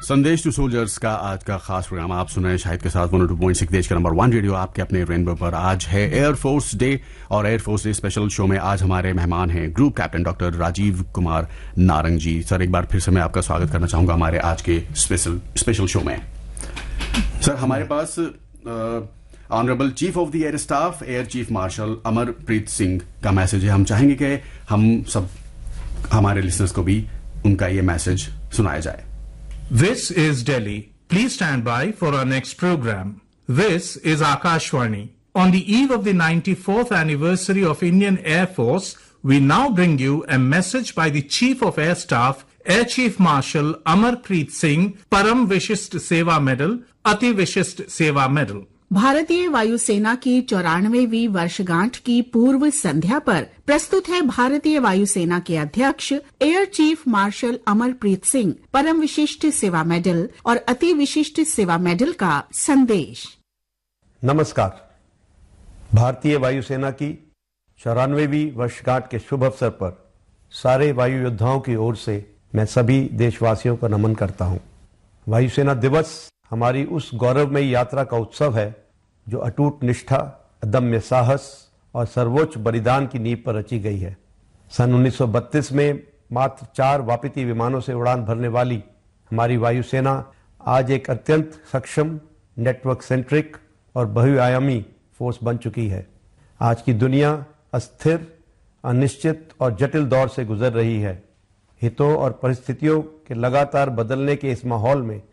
संदेश to soldiers का आज का खास प्रोग्राम आप सुन रहे हैं शाहिद के साथ 102.6 देश का नंबर 1 रेडियो आपके अपने रेनबो पर। आज है एयरफोर्स डे और एयरफोर्स डे स्पेशल शो में आज हमारे मेहमान हैं group captain doctor Rajiv Kumar Narang जी। सर, एक बार फिर से मैं आपका स्वागत करना चाहूंगा हमारे आज के स्पेशल शो में। सर, हमारे पास honourable chief of the air staff air chief marshal Amarpreet Singh का मैसेज है। हम चाहेंगे कि हम सब हमारे लिसनर्स को भी उनका ये मैसेज सुनाया जाए। This is Delhi. Please stand by for our next program. This is Akashvani. On the eve of the 94th anniversary of Indian Air Force, we now bring you a message by the Chief of Air Staff, Air Chief Marshal Amarpreet Singh, Param Vishisht Seva Medal, Ati Vishisht Seva Medal. भारतीय वायुसेना की 94वीं वर्षगांठ की पूर्व संध्या पर प्रस्तुत है भारतीय वायुसेना के अध्यक्ष air chief marshal Amarpreet Singh परम विशिष्ट सेवा मेडल और अति विशिष्ट सेवा मेडल का संदेश। नमस्कार। भारतीय वायुसेना की 94वीं वर्षगांठ के शुभ अवसर पर सारे वायु योद्धाओं की ओर से मैं सभी देशवासियों को नमन करता हूं। वायुसेना दिवस हमारी उस गौरवमयी यात्रा का उत्सव है जो अटूट निष्ठा, अदम्य साहस और सर्वोच्च बलिदान की नींव पर रची गई है। सन 1932 में मात्र 4 वापती विमानों से उड़ान भरने वाली हमारी वायुसेना आज एक अत्यंत सक्षम, नेटवर्क सेंट्रिक और बहुआयामी फोर्स बन चुकी है। आज की दुनिया अस्थिर, अनिश्चित और जटिल दौर से गुजर रही है। हितों और परिस्थितियों के लगातार बदलने के इस माहौल में